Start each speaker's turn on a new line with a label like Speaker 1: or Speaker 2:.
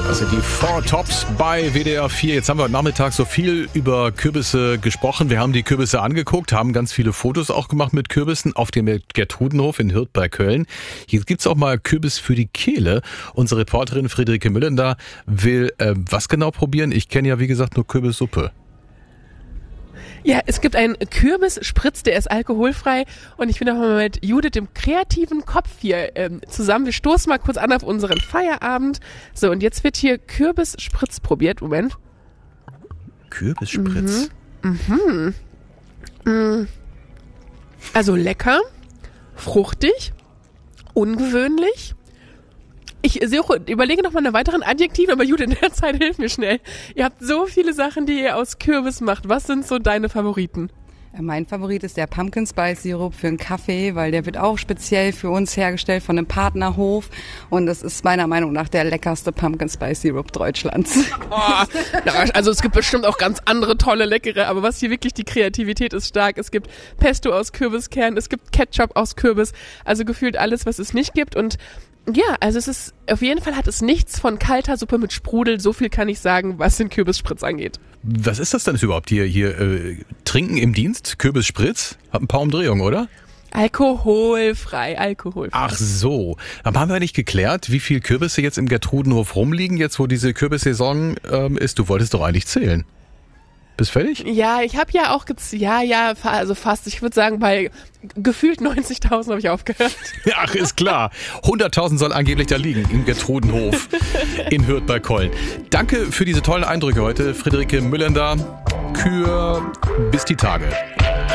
Speaker 1: Das sind die Four Tops bei WDR 4. Jetzt haben wir heute Nachmittag so viel über Kürbisse gesprochen. Wir haben die Kürbisse angeguckt, haben ganz viele Fotos auch gemacht mit Kürbissen auf dem Gertrudenhof in Hürth bei Köln. Hier gibt's auch mal Kürbis für die Kehle. Unsere Reporterin Friederike Müllender will was genau probieren? Ich kenne ja wie gesagt nur Kürbissuppe.
Speaker 2: Ja, es gibt einen Kürbisspritz, der ist alkoholfrei und ich bin auch mal mit Judith, dem kreativen Kopf hier zusammen. Wir stoßen mal kurz an auf unseren Feierabend. So, und jetzt wird hier Kürbisspritz probiert. Moment.
Speaker 1: Kürbisspritz?
Speaker 2: Also lecker, fruchtig, ungewöhnlich. Ich überlege noch mal eine weiteren Adjektiv, aber Judith, in der Zeit hilf mir schnell. Ihr habt so viele Sachen, die ihr aus Kürbis macht. Was sind so deine Favoriten?
Speaker 3: Mein Favorit ist der Pumpkin Spice Sirup für einen Kaffee, weil der wird auch speziell für uns hergestellt von einem Partnerhof. Und das ist meiner Meinung nach der leckerste Pumpkin Spice Sirup Deutschlands.
Speaker 2: Also es gibt bestimmt auch ganz andere tolle, leckere, aber was hier wirklich die Kreativität ist stark. Es gibt Pesto aus Kürbiskern, es gibt Ketchup aus Kürbis, also gefühlt alles, was es nicht gibt. Und ja, also es ist, auf jeden Fall hat es nichts von kalter Suppe mit Sprudel, so viel kann ich sagen, was den Kürbisspritz angeht. Was
Speaker 1: ist das denn überhaupt hier Trinken im Dienst, Kürbisspritz? Hat ein paar Umdrehungen, oder?
Speaker 2: Alkoholfrei.
Speaker 1: Ach so. Aber haben wir nicht geklärt, wie viel Kürbisse jetzt im Gertrudenhof rumliegen, jetzt wo diese Kürbissaison ist? Du wolltest doch eigentlich zählen. Bist fertig?
Speaker 2: Ja, ich habe ja auch also fast. Ich würde sagen, bei gefühlt 90.000 habe ich aufgehört.
Speaker 1: Ach, ist klar. 100.000 soll angeblich da liegen im Gertrudenhof in Hürth bei Köln. Danke für diese tollen Eindrücke heute, Friederike Müllender. Kür bis die Tage.